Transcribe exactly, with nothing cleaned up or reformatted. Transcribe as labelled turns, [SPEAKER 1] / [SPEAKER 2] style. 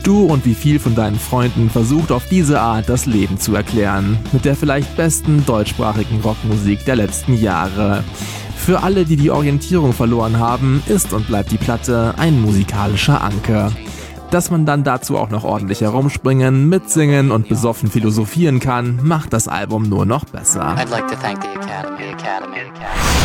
[SPEAKER 1] Du und wie viel von deinen Freunden versucht auf diese Art das Leben zu erklären. Mit der vielleicht besten deutschsprachigen Rockmusik der letzten Jahre. Für alle, die die Orientierung verloren haben, ist und bleibt die Platte ein musikalischer Anker. Dass man dann dazu auch noch ordentlich herumspringen, mitsingen und besoffen philosophieren kann, macht das Album nur noch besser.
[SPEAKER 2] I'd like to thank the Academy, Academy, Academy.